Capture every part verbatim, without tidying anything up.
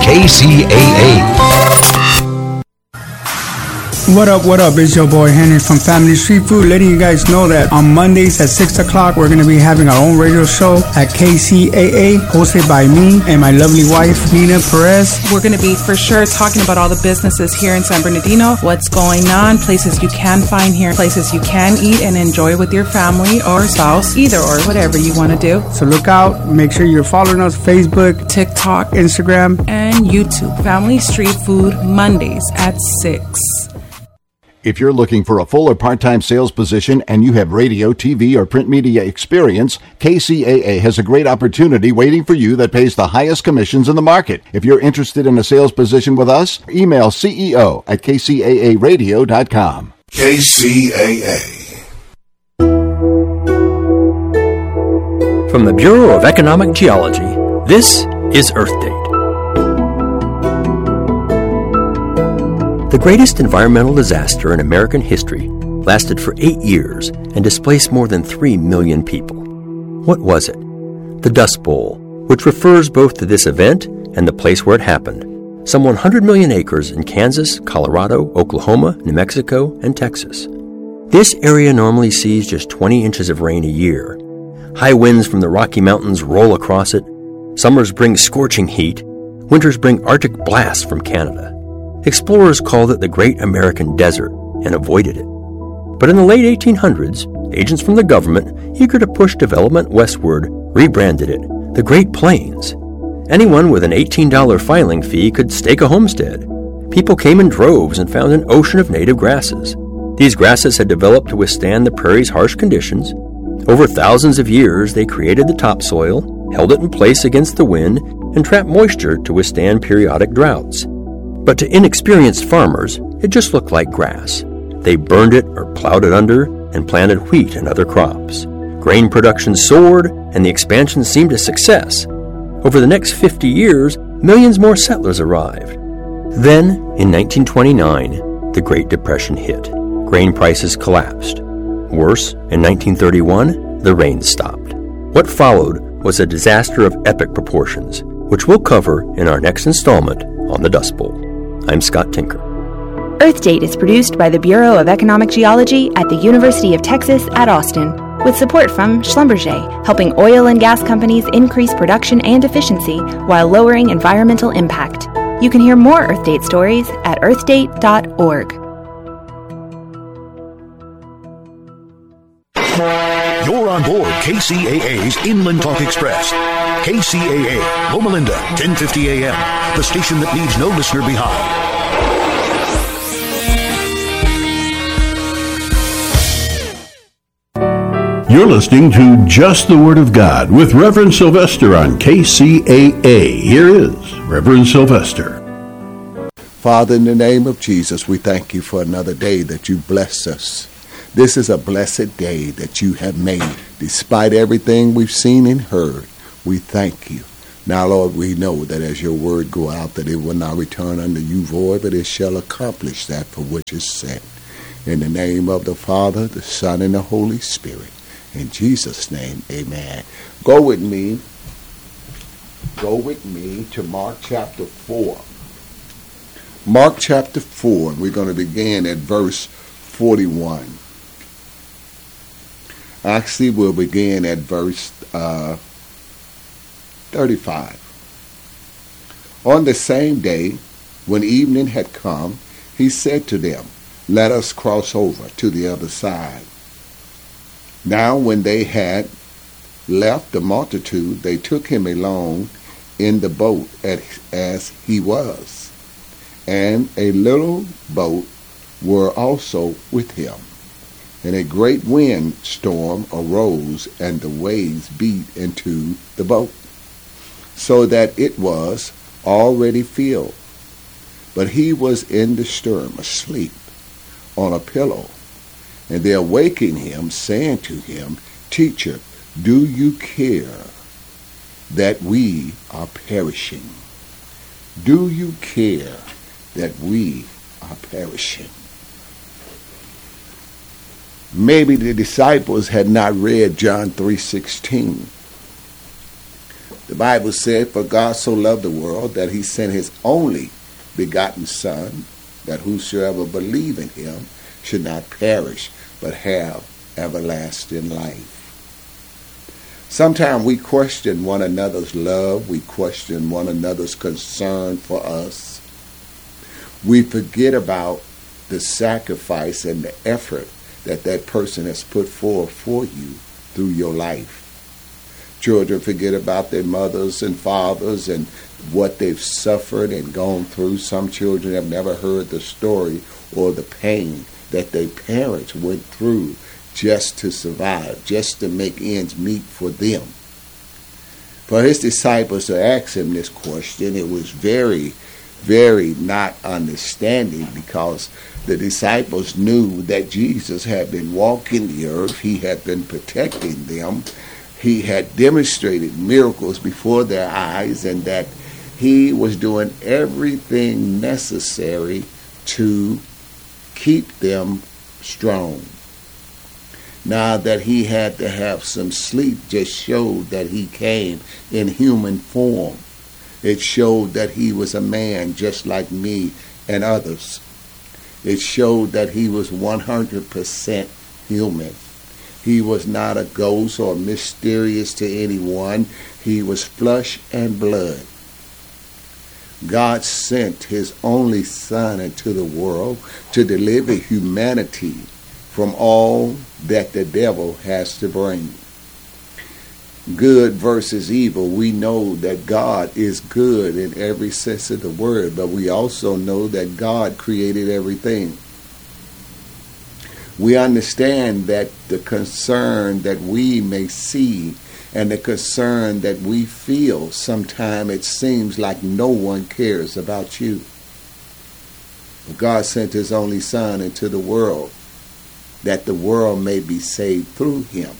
K C A A. What up, what up? It's your boy Henry from Family Street Food, letting you guys know that on Mondays at six o'clock, we're going to be having our own radio show at K C A A, hosted by me and my lovely wife, Nina Perez. We're going to be for sure talking about all the businesses here in San Bernardino, what's going on, places you can find here, places you can eat and enjoy with your family or spouse, either or, whatever you want to do. So look out, make sure you're following us, Facebook, TikTok, Instagram, and YouTube. Family Street Food, Mondays at six. If you're looking for a full or part-time sales position and you have radio, T V, or print media experience, K C A A has a great opportunity waiting for you that pays the highest commissions in the market. If you're interested in a sales position with us, email C E O at K C A A radio dot com. K C A A. From the Bureau of Economic Geology, this is Earth Date. The greatest environmental disaster in American history lasted for eight years and displaced more than three million people. What was it? The Dust Bowl, which refers both to this event and the place where it happened. Some one hundred million acres in Kansas, Colorado, Oklahoma, New Mexico, and Texas. This area normally sees just twenty inches of rain a year. High winds from the Rocky Mountains roll across it. Summers bring scorching heat. Winters bring Arctic blasts from Canada. Explorers called it the Great American Desert and avoided it. But in the late eighteen hundreds, agents from the government, eager to push development westward, rebranded it the Great Plains. Anyone with an eighteen dollars filing fee could stake a homestead. People came in droves and found an ocean of native grasses. These grasses had developed to withstand the prairie's harsh conditions. Over thousands of years, they created the topsoil, held it in place against the wind, and trapped moisture to withstand periodic droughts. But to inexperienced farmers, it just looked like grass. They burned it or plowed it under and planted wheat and other crops. Grain production soared, and the expansion seemed a success. Over the next fifty years, millions more settlers arrived. Then, in nineteen twenty-nine, the Great Depression hit. Grain prices collapsed. Worse, in nineteen thirty-one, the rain stopped. What followed was a disaster of epic proportions, which we'll cover in our next installment on the Dust Bowl. I'm Scott Tinker. Earth Date is produced by the Bureau of Economic Geology at the University of Texas at Austin, with support from Schlumberger, helping oil and gas companies increase production and efficiency while lowering environmental impact. You can hear more Earth Date stories at earth date dot org. You're on board K C A A's Inland Talk Express. K C A A, Loma Linda, ten fifty a.m., the station that leaves no listener behind. You're listening to Just the Word of God with Reverend Sylvester on K C A A. Here is Reverend Sylvester. Father, in the name of Jesus, we thank you for another day that you bless us. This is a blessed day that you have made. Despite everything we've seen and heard, we thank you. Now, Lord, we know that as your word go out, that it will not return unto you void, but it shall accomplish that for which is sent. In the name of the Father, the Son, and the Holy Spirit. In Jesus' name, amen. Go with me. Go with me to Mark chapter four. Mark chapter four, and we're going to begin at verse forty-one. Actually, we'll begin at verse uh, thirty-five. On the same day, when evening had come, he said to them, "Let us cross over to the other side." Now when they had left the multitude, they took him along in the boat as he was, and a little boat were also with him. And a great wind storm arose, and the waves beat into the boat, so that it was already filled. But he was in the stern, asleep on a pillow. And they awakened him, saying to him, "Teacher, do you care that we are perishing? Do you care that we are perishing?" Maybe the disciples had not read John three sixteen. The Bible said, for God so loved the world that he sent his only begotten Son, that whosoever believe in him should not perish, but have everlasting life. Sometimes we question one another's love. We question one another's concern for us. We forget about the sacrifice and the effort that that person has put forth for you through your life. Children forget about their mothers and fathers and what they've suffered and gone through. Some children have never heard the story or the pain that their parents went through just to survive, just to make ends meet for them. For his disciples to ask him this question, it was very, very not understanding, because the disciples knew that Jesus had been walking the earth. He had been protecting them. He had demonstrated miracles before their eyes, and that he was doing everything necessary to keep them strong. Now that he had to have some sleep just showed that he came in human form. It showed that he was a man just like me and others. It showed that he was one hundred percent human. He was not a ghost or mysterious to anyone. He was flesh and blood. God sent his only Son into the world to deliver humanity from all that the devil has to bring. Good versus evil. We know that God is good in every sense of the word, but we also know that God created everything. We understand that the concern that we may see and the concern that we feel, sometimes it seems like no one cares about you. But God sent his only Son into the world that the world may be saved through him.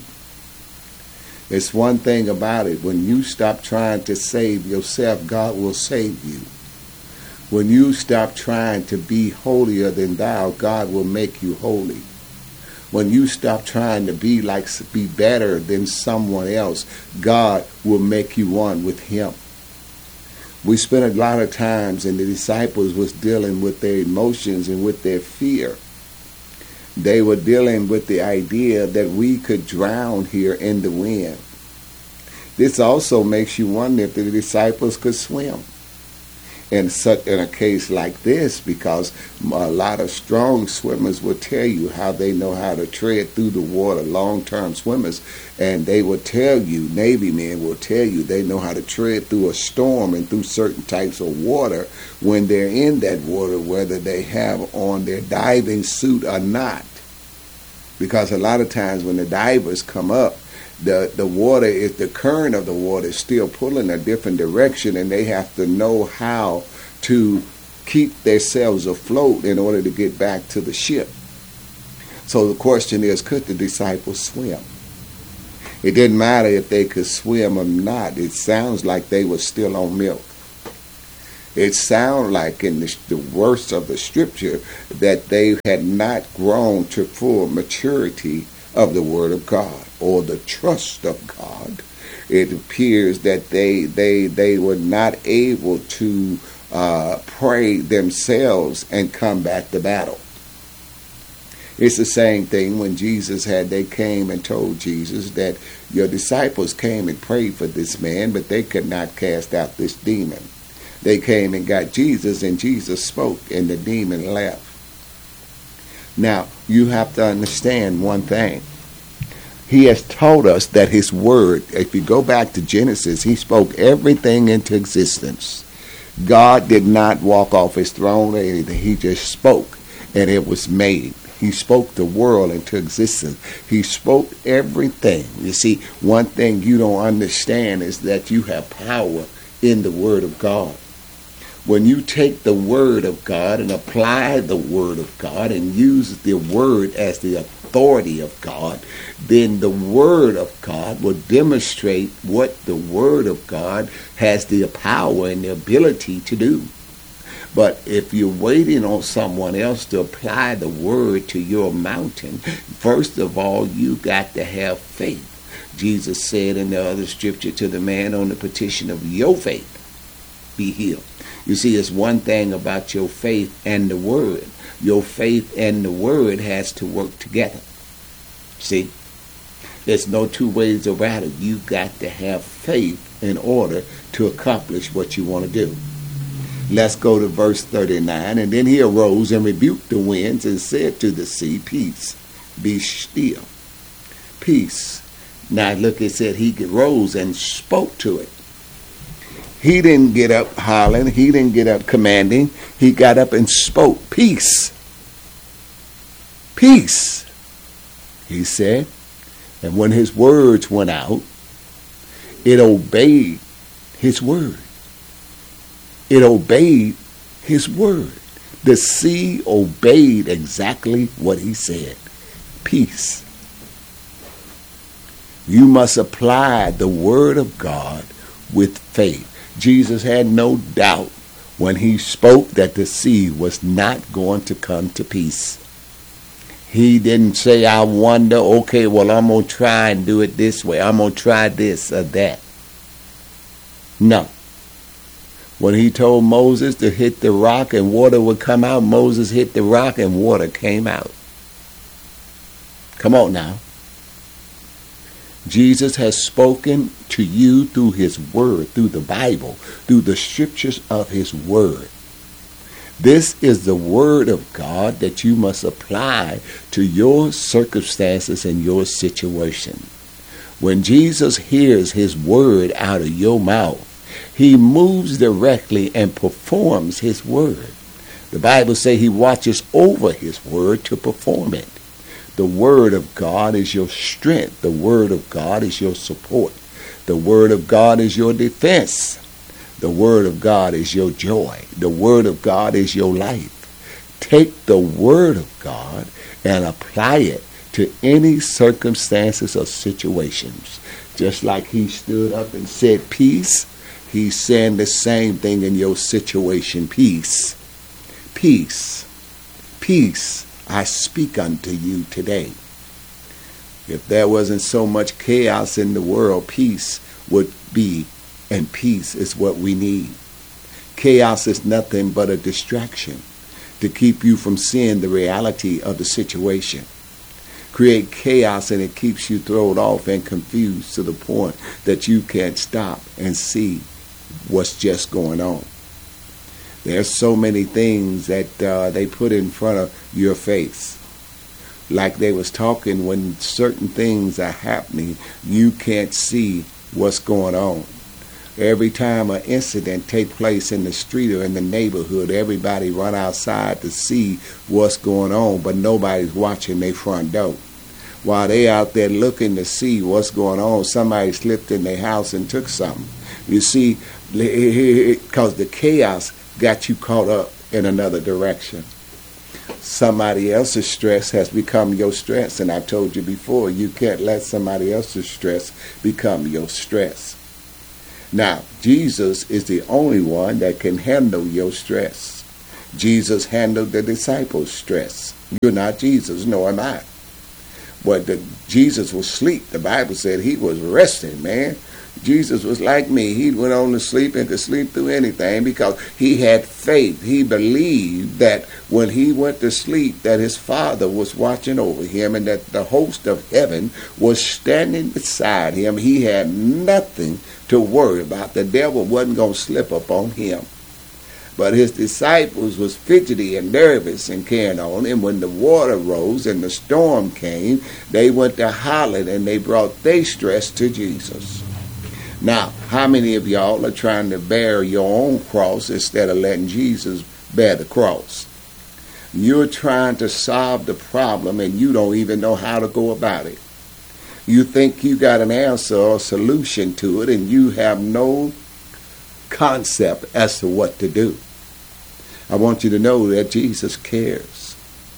It's one thing about it. When you stop trying to save yourself, God will save you. When you stop trying to be holier than thou, God will make you holy. When you stop trying to be like be better than someone else, God will make you one with him. We spent a lot of times, and the disciples was dealing with their emotions and with their fear. They were dealing with the idea that we could drown here in the wind. This also makes you wonder if the disciples could swim in such in a case like this, because a lot of strong swimmers will tell you how they know how to tread through the water, long-term swimmers, and they will tell you, Navy men will tell you, they know how to tread through a storm and through certain types of water when they're in that water, whether they have on their diving suit or not. Because a lot of times when the divers come up, the, the water is, the current of the water is still pulling a different direction, and they have to know how to keep themselves afloat in order to get back to the ship. So the question is, could the disciples swim? It didn't matter if they could swim or not. It sounds like they were still on milk. It sounds like in the, the words of the scripture that they had not grown to full maturity of the word of God or the trust of God. It appears that they they they were not able to uh, pray themselves and combat the battle. It's the same thing when Jesus had, they came and told Jesus that your disciples came and prayed for this man, but they could not cast out this demon. They came and got Jesus, and Jesus spoke, and the demon left. Now, you have to understand one thing. He has told us that his word, if you go back to Genesis, he spoke everything into existence. God did not walk off his throne or anything. He just spoke, and it was made. He spoke the world into existence. He spoke everything. You see, one thing you don't understand is that you have power in the word of God. When you take the word of God and apply the word of God and use the word as the authority of God, then the word of God will demonstrate what the word of God has the power and the ability to do. But if you're waiting on someone else to apply the word to your mountain, first of all, you got to have faith. Jesus said in the other scripture, to the man on the petition of your faith, be healed. You see, it's one thing about your faith and the word. Your faith and the word has to work together. See? There's no two ways about it. You've got to have faith in order to accomplish what you want to do. Let's go to verse thirty-nine. And then he arose and rebuked the winds and said to the sea, peace, be still. Peace. Now look, it said he rose and spoke to it. He didn't get up hollering. He didn't get up commanding. He got up and spoke. Peace. Peace, he said. And when his words went out, it obeyed his word. It obeyed his word. The sea obeyed exactly what he said. Peace. You must apply the word of God with faith. Jesus had no doubt when he spoke that the sea was not going to come to peace. He didn't say, I wonder, okay, well, I'm going to try and do it this way. I'm going to try this or that. No. When he told Moses to hit the rock and water would come out, Moses hit the rock and water came out. Come on now. Jesus has spoken to you through his word, through the Bible, through the scriptures of his word. This is the word of God that you must apply to your circumstances and your situation. When Jesus hears his word out of your mouth, he moves directly and performs his word. The Bible says he watches over his word to perform it. The word of God is your strength. The word of God is your support. The word of God is your defense. The word of God is your joy. The word of God is your life. Take the word of God and apply it to any circumstances or situations. Just like he stood up and said peace, he's saying the same thing in your situation. Peace. Peace. Peace. I speak unto you today. If there wasn't so much chaos in the world, peace would be, and peace is what we need. Chaos is nothing but a distraction to keep you from seeing the reality of the situation. Create chaos and it keeps you thrown off and confused to the point that you can't stop and see what's just going on. There's so many things that uh, they put in front of your face. Like they was talking, when certain things are happening, you can't see what's going on. Every time an incident take place in the street or in the neighborhood, everybody run outside to see what's going on, but nobody's watching their front door. While they out there looking to see what's going on, somebody slipped in their house and took something. You see, because the chaos got you caught up in another direction. Somebody else's stress has become your stress, and I've told you before, you can't let somebody else's stress become your stress. Now, Jesus is the only one that can handle your stress. Jesus handled the disciples' stress. You're not Jesus, nor am I. But the, Jesus was asleep. The Bible said he was resting, man. Jesus was like me. He went on to sleep and could sleep through anything because he had faith. He believed that when he went to sleep that his Father was watching over him and that the host of heaven was standing beside him. He had nothing to worry about. The devil wasn't going to slip up on him. But his disciples was fidgety and nervous and carrying on. And when the water rose and the storm came, they went to hollering and they brought their stress to Jesus. Now, how many of y'all are trying to bear your own cross instead of letting Jesus bear the cross? You're trying to solve the problem and you don't even know how to go about it. You think you got an answer or solution to it and you have no concept as to what to do. I want you to know that Jesus cares.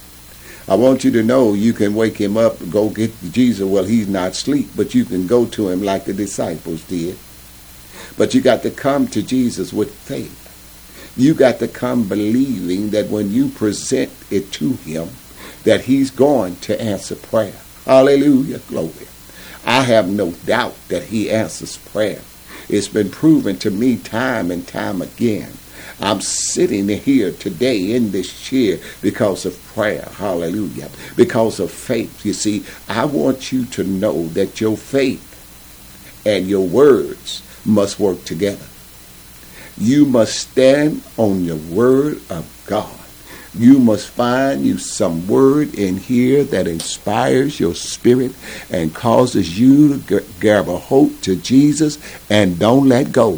I want you to know you can wake him up and go get Jesus. Well, he's not asleep, but you can go to him like the disciples did. But you got to come to Jesus with faith. You got to come believing that when you present it to him, that he's going to answer prayer. Hallelujah. Glory. I have no doubt that he answers prayer. It's been proven to me time and time again. I'm sitting here today in this chair because of prayer. Hallelujah. Because of faith. You see, I want you to know that your faith and your words must work together. You must stand on your word of God. You must find you some word in here that inspires your spirit and causes you to grab a hope to Jesus and don't let go.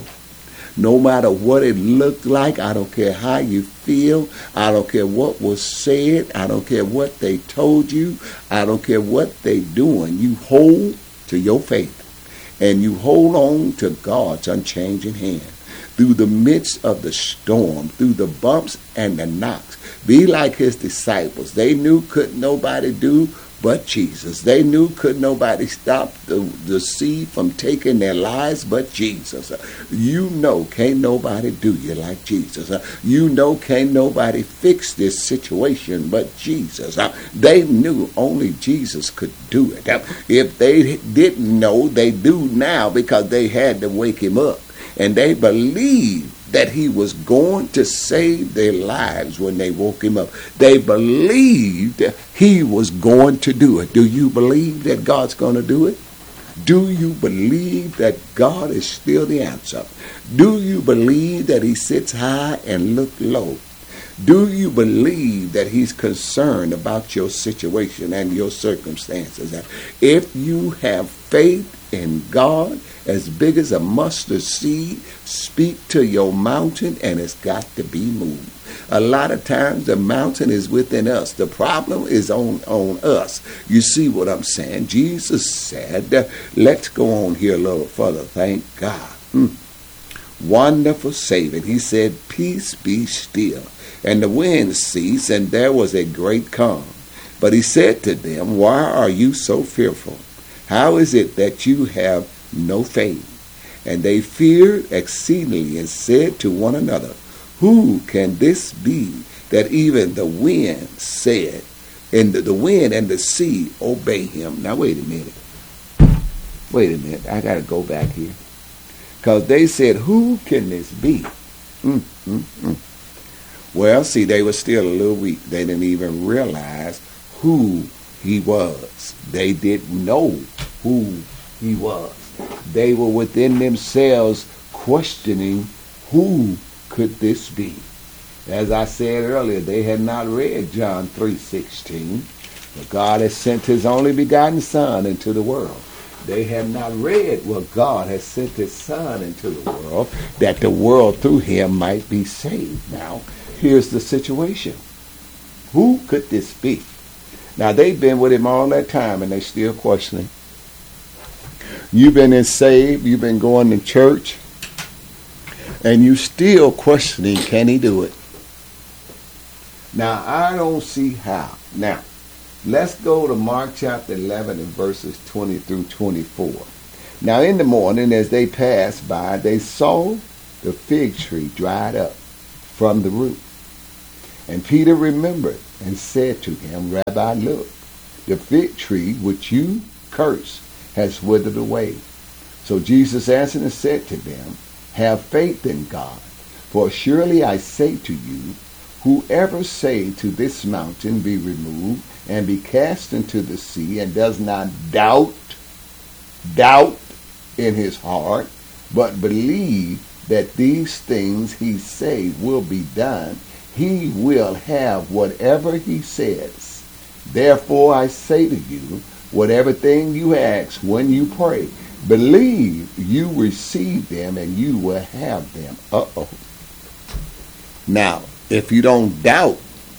No matter what it looked like, I don't care how you feel, I don't care what was said, I don't care what they told you, I don't care what they doing. You hold to your faith and you hold on to God's unchanging hand. Through the midst of the storm, through the bumps and the knocks. Be like his disciples. They knew couldn't nobody do but Jesus. They knew couldn't nobody stop the, the sea from taking their lives but Jesus. You know can't nobody do you like Jesus. You know can't nobody fix this situation but Jesus. They knew only Jesus could do it. If they didn't know, they do now because they had to wake him up. And they believed that he was going to save their lives when they woke him up. They believed he was going to do it. Do you believe that God's going to do it? Do you believe that God is still the answer? Do you believe that he sits high and looks low? Do you believe that he's concerned about your situation and your circumstances? If you have faith in God, as big as a mustard seed, speak to your mountain and it's got to be moved. A lot of times the mountain is within us. The problem is on, on us. You see what I'm saying? Jesus said, let's go on here a little further. Thank God. Hmm. Wonderful saving. He said, peace be still. And the wind ceased and there was a great calm. But he said to them, why are you so fearful? How is it that you have no faith? And they feared exceedingly and said to one another, who can this be that even the wind said, and the, the wind and the sea obey him? Now wait a minute. Wait a minute. I got to go back here. Because they said, who can this be? Mm, mm, mm. Well, see, they were still a little weak. They didn't even realize who he was. They didn't know who he was. They were within themselves questioning, who could this be? As I said earlier, they had not read John three sixteen. But God has sent his only begotten Son into the world. They have not read what God has sent his Son into the world, that the world through him might be saved. Now, here's the situation. Who could this be? Now, they've been with him all that time and they're still questioning. You've been in saved, you've been going to church, and you still questioning, can he do it? Now, I don't see how. Now, let's go to Mark chapter eleven and verses twenty through twenty-four. Now, in the morning, as they passed by, they saw the fig tree dried up from the root. And Peter remembered and said to him, Rabbi, look, the fig tree which you cursed has withered away. So Jesus answered and said to them, have faith in God. For surely I say to you, whoever say to this mountain, be removed and be cast into the sea, and does not doubt, doubt in his heart, but believe that these things he say will be done, he will have whatever he says. Therefore I say to you, whatever thing you ask when you pray, believe you receive them and you will have them. Uh-oh. Now, if you don't doubt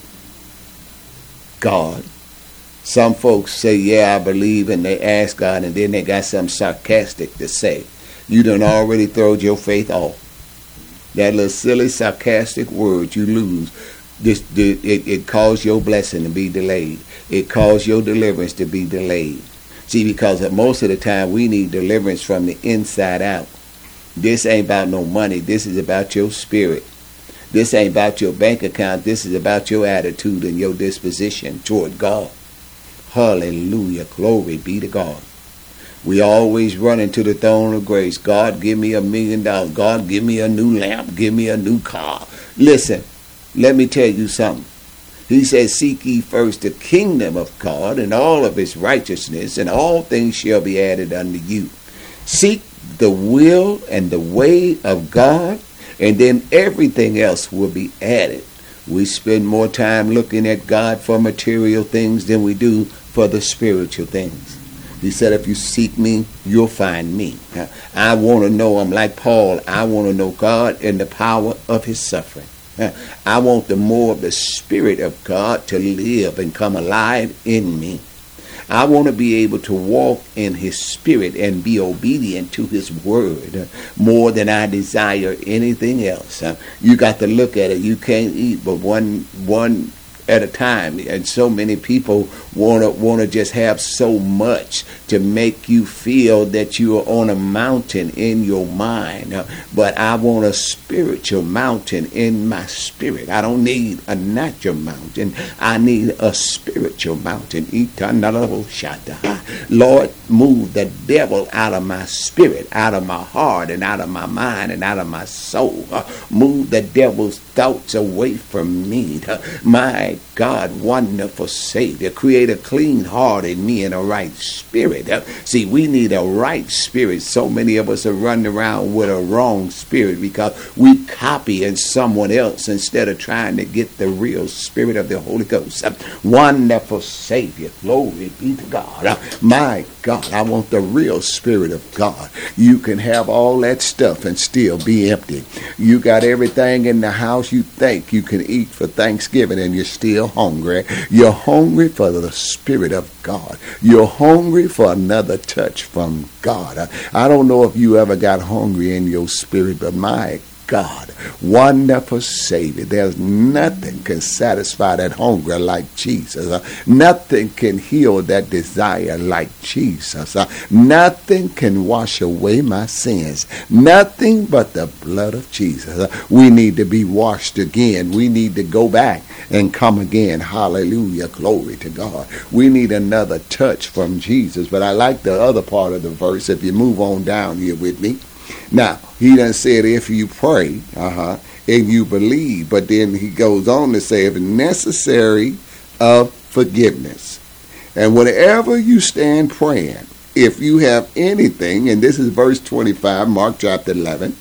God, some folks say, yeah, I believe, and they ask God, and then they got something sarcastic to say. You done already throwed your faith off. That little silly sarcastic word you lose, this, it, it caused your blessing to be delayed. It caused your deliverance to be delayed. See, because most of the time we need deliverance from the inside out. This ain't about no money. This is about your spirit. This ain't about your bank account. This is about your attitude and your disposition toward God. Hallelujah. Glory be to God. We always run into the throne of grace. God, give me a million dollars. God, give me a new lamp. Give me a new car. Listen, let me tell you something. He says, seek ye first the kingdom of God and all of his righteousness, and all things shall be added unto you. Seek the will and the way of God, and then everything else will be added. We spend more time looking at God for material things than we do for the spiritual things. He said, if you seek me, you'll find me. I want to know, I'm like Paul, I want to know God and the power of his suffering. I want the more of the Spirit of God to live and come alive in me. I want to be able to walk in his Spirit and be obedient to his word more than I desire anything else. You got to look at it. You can't eat but one one at a time, and so many people want to want to just have so much to make you feel that you are on a mountain in your mind. Uh, but I want a spiritual mountain in my spirit. I don't need a natural mountain. I need a spiritual mountain. Lord, move the devil out of my spirit, out of my heart, and out of my mind, and out of my soul. Uh, move the devil's thoughts away from me. Uh, my God, wonderful Savior, create a clean heart in me and a right spirit. Uh, see, we need a right spirit. So many of us are running around with a wrong spirit because we copying someone else instead of trying to get the real spirit of the Holy Ghost. Uh, wonderful Savior, glory be to God. Uh, my God, I want the real Spirit of God. You can have all that stuff and still be empty. You got everything in the house you think you can eat for Thanksgiving, and you're still hungry. You're hungry for the Spirit of God. You're hungry for another touch from God. I don't know if you ever got hungry in your spirit, but my God, wonderful Savior, there's nothing can satisfy that hunger like Jesus. Uh, nothing can heal that desire like Jesus. Uh, nothing can wash away my sins. Nothing but the blood of Jesus. Uh, we need to be washed again. We need to go back and come again. Hallelujah. Glory to God. We need another touch from Jesus. But I like the other part of the verse. If you move on down here with me. Now, he done said if you pray, uh-huh, and you believe, but then he goes on to say if necessary of forgiveness. And whenever you stand praying, if you have anything, and this is verse twenty-five, Mark chapter eleven,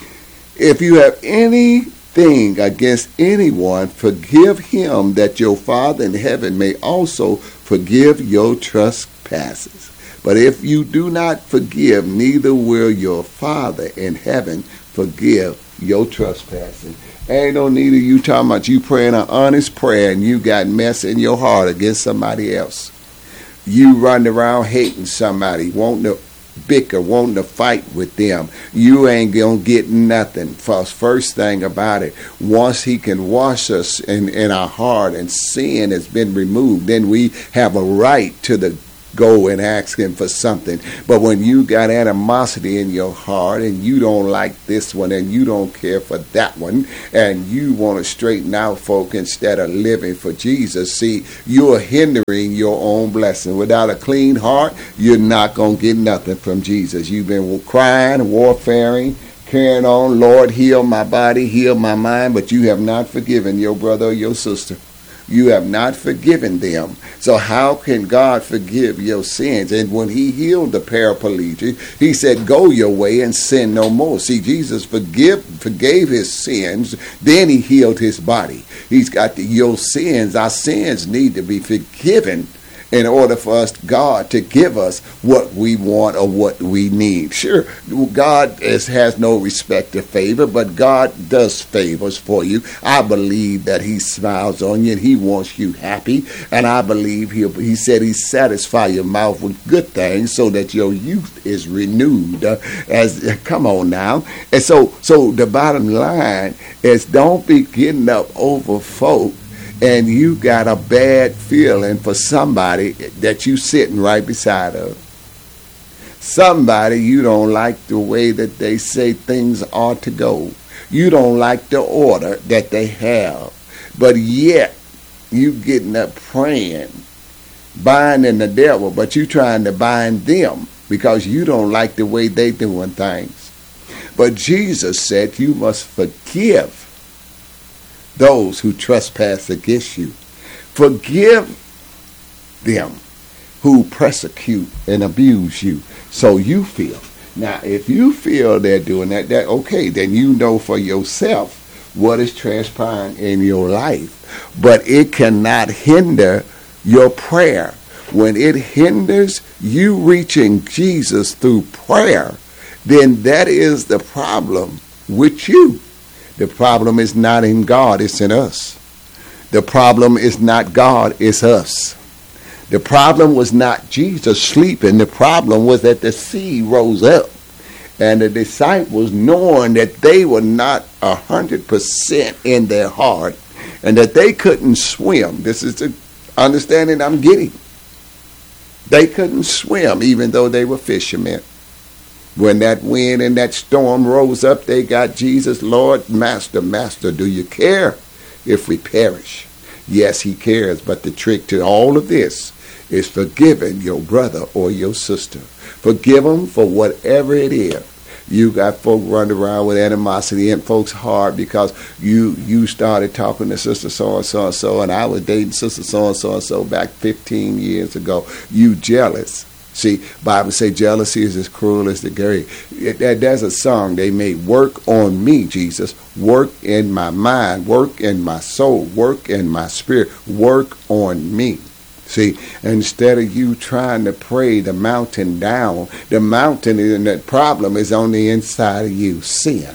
if you have anything against anyone, forgive him, that your Father in heaven may also forgive your trespasses. But if you do not forgive, neither will your Father in heaven forgive your trespasses. Ain't no need of you talking about you praying an honest prayer and you got mess in your heart against somebody else. You running around hating somebody, wanting to bicker, wanting to fight with them. You ain't going to get nothing. First, first thing about it, once he can wash us in, in our heart and sin has been removed, then we have a right to the go and ask him for something. But when you got animosity in your heart and you don't like this one and you don't care for that one and you want to straighten out folk instead of living for Jesus, see, you're hindering your own blessing. Without a clean heart, you're not going to get nothing from Jesus. You've been crying, warfaring, carrying on, Lord, heal my body, heal my mind, but you have not forgiven your brother or your sister. You have not forgiven them. So how can God forgive your sins? And when he healed the paraplegic, he said, go your way and sin no more. See, Jesus forgive, forgave his sins, then he healed his body. He's got the, your sins, our sins need to be forgiven in order for us, God, to give us what we want or what we need. Sure, God is, has no respect or favor, but God does favors for you. I believe that he smiles on you and he wants you happy. And I believe he he said he satisfies your mouth with good things so that your youth is renewed. Uh, as come on now. And so, so the bottom line is don't be getting up over folk and you got a bad feeling for somebody that you sitting right beside of. Somebody you don't like the way that they say things ought to go. You don't like the order that they have. But yet, you getting up praying, binding the devil, but you trying to bind them because you don't like the way they doing things. But Jesus said you must forgive those who trespass against you. Forgive them who persecute and abuse you. So you feel. Now, if you feel they're doing that, that okay, then you know for yourself what is transpiring in your life. But it cannot hinder your prayer. When it hinders you reaching Jesus through prayer, then that is the problem with you. The problem is not in God, it's in us. The problem is not God, it's us. The problem was not Jesus sleeping. The problem was that the sea rose up. And the disciples, knowing that they were not a hundred percent in their heart and that they couldn't swim. This is the understanding I'm getting. They couldn't swim even though they were fishermen. When that wind and that storm rose up, they got Jesus, Lord, Master, Master, do you care if we perish? Yes, he cares, but the trick to all of this is forgiving your brother or your sister. Forgive them for whatever it is. You got folk running around with animosity in folks' heart because you you started talking to sister so-and-so and so, and I was dating sister so-and-so and so back fifteen years ago. You jealous. See, Bible say jealousy is as cruel as the grave. There's a song they made, work on me, Jesus. Work in my mind, work in my soul, work in my spirit, work on me. See, instead of you trying to pray the mountain down, the mountain and the problem is on the inside of you. Sin.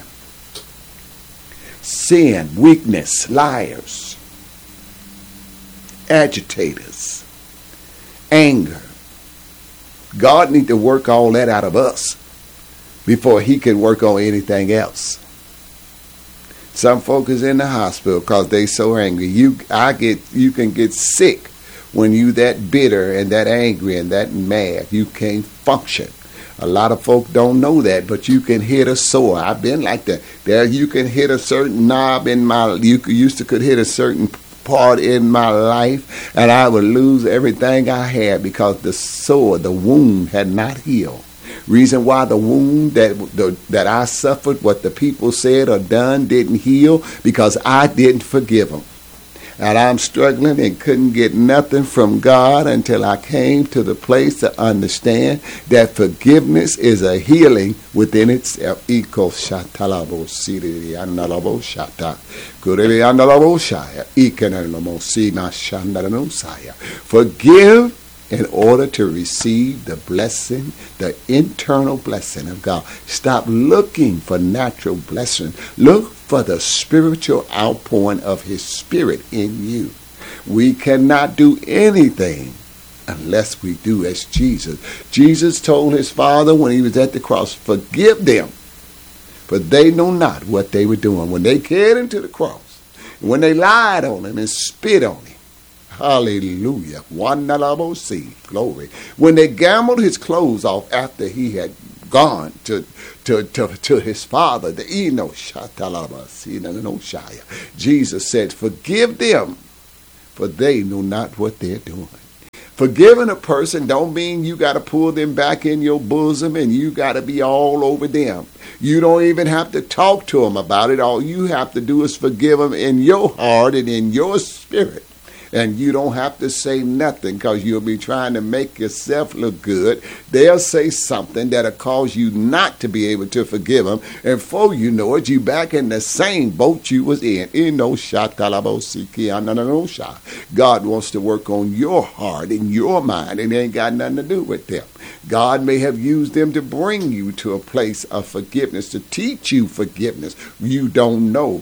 Sin, weakness, liars, agitators, anger. God needs to work all that out of us before he can work on anything else. Some folk is in the hospital because they so angry. You, I get, you can get sick when you that bitter and that angry and that mad. You can't function. A lot of folk don't know that, but you can hit a sore. I've been like that. There, you can hit a certain knob in my. You used to could hit a certain part in my life, and I would lose everything I had because the sore, the wound, had not healed. Reason why the wound that the, that I suffered, what the people said or done, didn't heal, because I didn't forgive them. And I'm struggling and couldn't get nothing from God until I came to the place to understand that forgiveness is a healing within itself. Forgive in order to receive the blessing, the internal blessing of God. Stop looking for natural blessing. Look for the spiritual outpouring of his spirit in you. We cannot do anything unless we do as Jesus. Jesus told his Father when he was at the cross, forgive them, for they know not what they were doing. When they carried him to the cross, when they lied on him and spit on him, hallelujah. Glory. When they gambled his clothes off after he had gone to to, to, to his father, the Eno, Jesus said, forgive them, for they know not what they're doing. Forgiving a person don't mean you got to pull them back in your bosom and you got to be all over them. You don't even have to talk to them about it. All you have to do is forgive them in your heart and in your spirit. And you don't have to say nothing because you'll be trying to make yourself look good. They'll say something that'll cause you not to be able to forgive them. And before you know it, you back in the same boat you was in. God wants to work on your heart and your mind, and it ain't got nothing to do with them. God may have used them to bring you to a place of forgiveness, to teach you forgiveness. You don't know.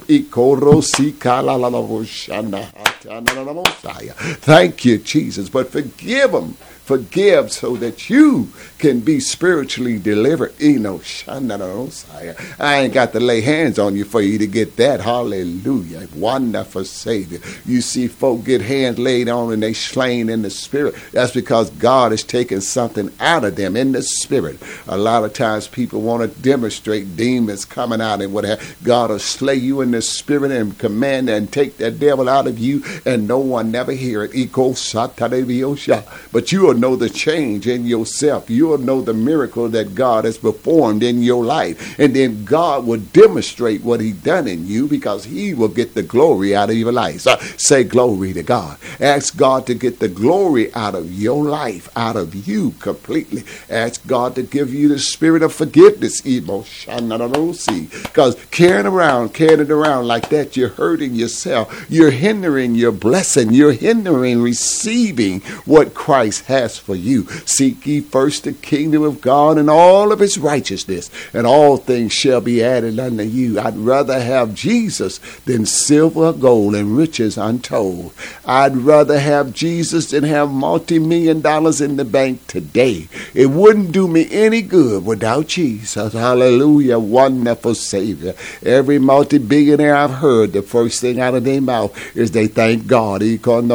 Thank you, Jesus. But forgive them. Forgive so that you can be spiritually delivered. You know, I ain't got to lay hands on you for you to get that. Hallelujah. Wonderful Savior. You see folk get hands laid on and they slain in the spirit. That's because God is taking something out of them in the spirit. A lot of times people want to demonstrate demons coming out and what have. God will slay you in the spirit and command and take that devil out of you, and no one never hear it. But you will know the change in yourself. You'll know the miracle that God has performed in your life. And then God will demonstrate what He done in you, because He will get the glory out of your life. So say glory to God. Ask God to get the glory out of your life, out of you completely. Ask God to give you the spirit of forgiveness. Because carrying around, carrying it around like that, you're hurting yourself. You're hindering your blessing. You're hindering receiving what Christ has for you. Seek ye first the kingdom of God and all of His righteousness, and all things shall be added unto you. I'd rather have Jesus than silver, gold, and riches untold. I'd rather have Jesus than have multi-million dollars in the bank today. It wouldn't do me any good without Jesus. Hallelujah, wonderful Savior. Every multi-billionaire I've heard, the first thing out of their mouth is they thank God. God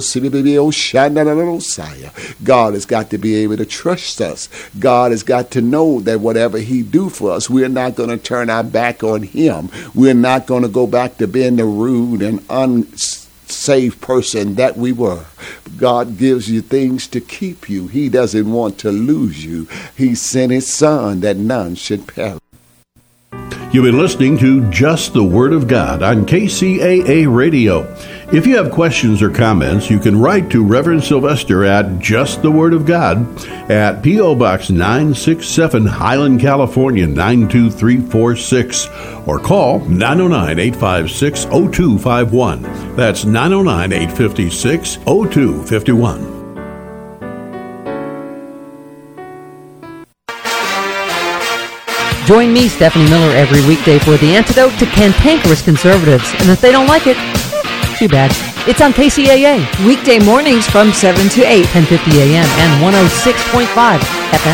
has got to be able to trust us. God has got to know that whatever He do for us, we're not going to turn our back on Him. We're not going to go back to being the rude and unsaved person that we were. God gives you things to keep you. He doesn't want to lose you. He sent His Son that none should perish. You've been listening to Just the Word of God on K C A A Radio. If you have questions or comments, you can write to Reverend Sylvester at Just the Word of God at P O. Box nine six seven, Highland, California, nine two three four six, or call nine oh nine, eight five six, oh two five one. That's nine oh nine, eight five six, oh two five one. Join me, Stephanie Miller, every weekday for the antidote to cantankerous conservatives. And if they don't like it, too bad. It's on K C A A. Weekday mornings from seven to eight. ten fifty a.m. and one oh six point five F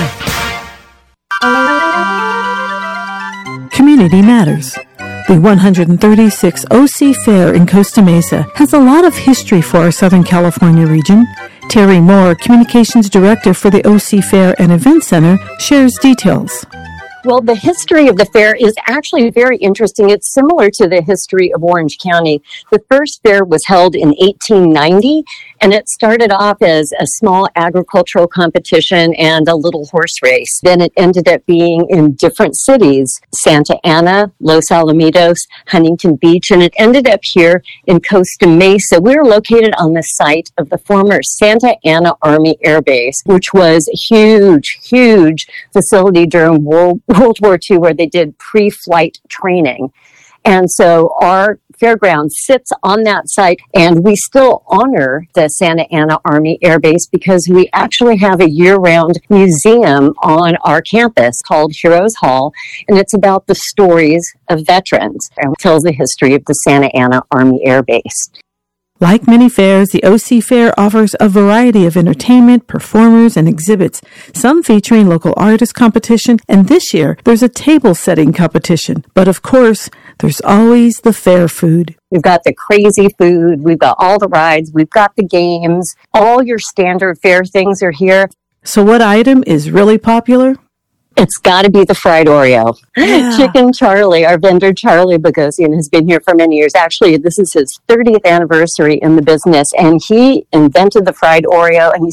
M. Community Matters. The one hundred thirty-sixth O C Fair in Costa Mesa has a lot of history for our Southern California region. Terry Moore, Communications Director for the O C Fair and Event Center, shares details. Well, the history of the fair is actually very interesting. It's similar to the history of Orange County. The first fair was held in eighteen ninety, and it started off as a small agricultural competition and a little horse race. Then it ended up being in different cities, Santa Ana, Los Alamitos, Huntington Beach, and it ended up here in Costa Mesa. We were located on the site of the former Santa Ana Army Air Base, which was a huge, huge facility during World World War Two, where they did pre-flight training. And so our fairground sits on that site, and we still honor the Santa Ana Army Air Base because we actually have a year-round museum on our campus called Heroes Hall, and it's about the stories of veterans and tells the history of the Santa Ana Army Air Base. Like many fairs, the O C Fair offers a variety of entertainment, performers, and exhibits, some featuring local artist competition, and this year there's a table setting competition. But of course, there's always the fair food. We've got the crazy food, we've got all the rides, we've got the games, all your standard fair things are here. So what item is really popular? It's got to be the fried Oreo. Yeah. Chicken Charlie, our vendor Charlie Bogosian, has been here for many years. Actually, this is his thirtieth anniversary in the business, and he invented the fried Oreo, and he